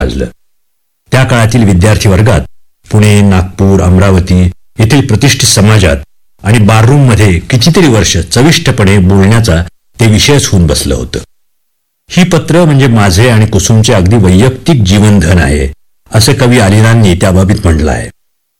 खाल्लं. त्या काळातील विद्यार्थी वर्गात पुणे, नागपूर, अमरावती येथील प्रतिष्ठित समाजात आणि बाररूममध्ये कितीतरी वर्ष चविष्टपणे बोलण्याचा ते विषयच होऊन बसलं होतं. ही पत्र म्हणजे माझे आणि कुसुमचे अगदी वैयक्तिक जीवनधन आहे, असे कवी अलिरांनी त्याबाबत म्हटलं आहे.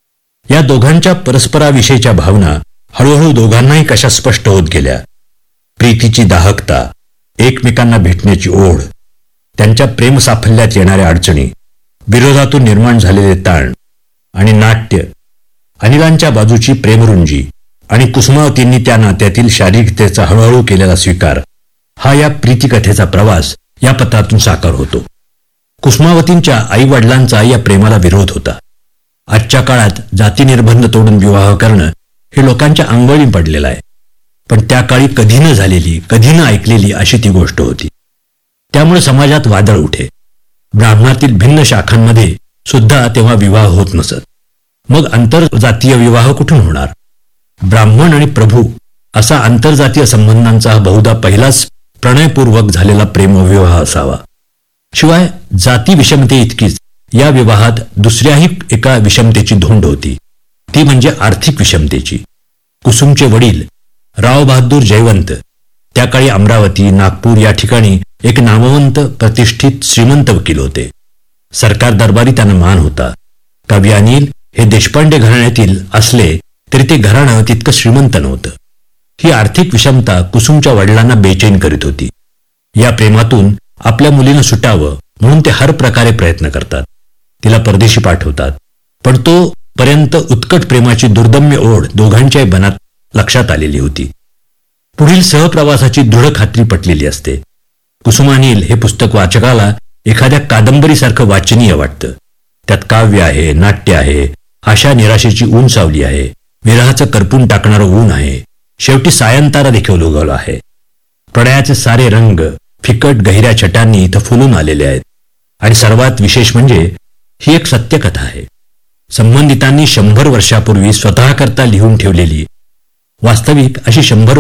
या दोघांच्या परस्पराविषयीच्या भावना हळूहळू दोघांनाही कशा स्पष्ट होत गेल्या. प्रीतीची दाहकता, एकमेकांना भेटण्याची ओढ, त्यांच्या प्रेमसाफल्यात येणाऱ्या अडचणी, विरोधातून निर्माण झालेले ताण आणि नाट्य, अनिलांच्या बाजूची प्रेमरुंजी आणि कुसुमावतींनी त्या नात्यातील शारीरिकतेचा हळूहळू केलेला स्वीकार, हा या प्रीतिकथेचा प्रवास या पत्रातून साकार होतो. कुसुमावतींच्या आईवडिलांचा या प्रेमाला विरोध होता. आजच्या काळात जातीनिर्बंध तोडून विवाह करणं हे लोकांच्या अंगवळी पडलेलं आहे, पण त्या काळी कधी न झालेली, कधी न ऐकलेली अशी ती गोष्ट होती. त्यामुळे समाजात वादळ उठे. ब्राह्मणातील भिन्न शाखांमध्ये सुद्धा तेव्हा विवाह होत नसत. मग आंतरजातीय विवाह कुठून होणार? ब्राह्मण आणि प्रभू असा आंतरजातीय संबंधांचा हा बहुधा पहिलाच प्रणयपूर्वक झालेला प्रेमविवाह असावा. शिवाय जाती विषमते इतकीच या विवाहात दुसऱ्याही एका विषमतेची धोंड होती, ती म्हणजे आर्थिक विषमतेची. कुसुमचे वडील राव बहादूर जयवंत त्या काळी अमरावती, नागपूर या ठिकाणी एक नामवंत प्रतिष्ठित श्रीमंत वकील होते. सरकार दरबारी त्यांना मान होता. कवी अनिल हे देशपांडे घराण्यातील असले तरी ते घराणं तितकं श्रीमंत नव्हतं. ही आर्थिक विषमता कुसुमच्या वडिलांना बेचैन करीत होती. या प्रेमातून आपल्या मुलीनं सुटावं म्हणून ते हर प्रकारे प्रयत्न करतात. तिला परदेशी पाठवतात, पण तो पर्यंत उत्कट प्रेमाची दुर्दम्य ओढ दोघांच्याही मनात लक्षात आलेली होती. पुढील सहप्रवासाची दृढ खात्री पटलेली असते. कुसुमानील हे पुस्तक वाचकाला एखाद्या कादंबरीसारखं वाचनीय वाटतं. त्यात काव्य आहे, नाट्य आहे, आशा निराशेची ऊन सावली आहे, विरहाचं करपून टाकणारं ऊन आहे, शेवटी सायंतारा देखील उगवला आहे. प्रणयाचे सारे रंग फिकट गहिऱ्या छटांनी इथं फुलून आलेले आहेत. आणि सर्वात विशेष म्हणजे ही एक सत्यकथा आहे. संबंधितांनी 100 वर्षापूर्वी स्वतःकरता लिहून ठेवलेली वास्तविक अशी 100